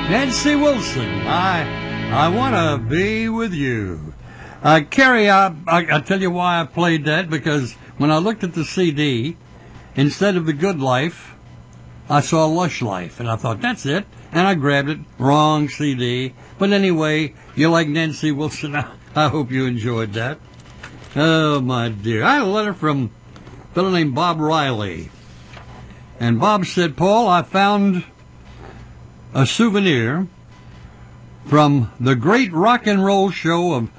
Nancy Wilson, I want to be with you. Carrie, I'll tell you why I played that, because when I looked at the CD, instead of The Good Life, I saw Lush Life, and I thought, that's it, and I grabbed it. Wrong CD. But anyway, you like Nancy Wilson. I hope you enjoyed that. Oh, my dear. I had a letter from a fellow named Bob Riley. And Bob said, Paul, I found a souvenir from the great rock and roll show of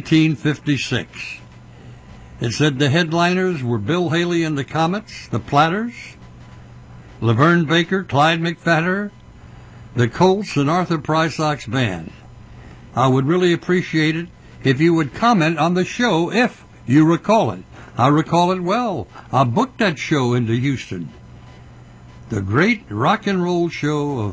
1956. It said the headliners were Bill Haley and the Comets, the Platters, Laverne Baker, Clyde McPhatter, the Colts, and Arthur Prysock's band. I would really appreciate it if you would comment on the show if you recall it. I recall it well. I booked that show into Houston. The great rock and roll show of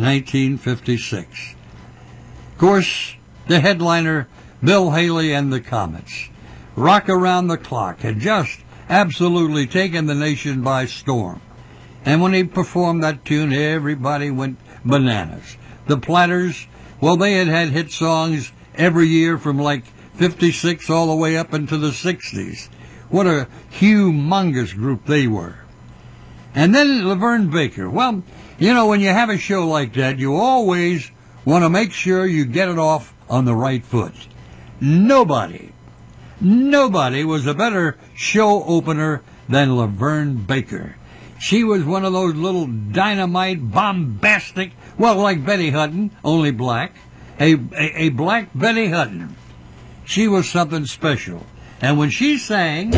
1956. Of course, the headliner, Bill Haley and the Comets. Rock Around the Clock had just absolutely taken the nation by storm. And when he performed that tune, everybody went bananas. The Platters, well, they had hit songs every year from like 56 all the way up into the 60s. What a humongous group they were. And then Laverne Baker. Well, you know, when you have a show like that, you always want to make sure you get it off on the right foot. Nobody was a better show opener than Laverne Baker. She was one of those little dynamite, bombastic, well, like Betty Hutton, only black, a black Betty Hutton. She was something special. And when she sang,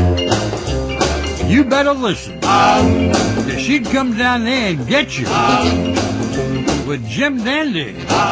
you better listen. She'd come down there and get you with Jim Dandy.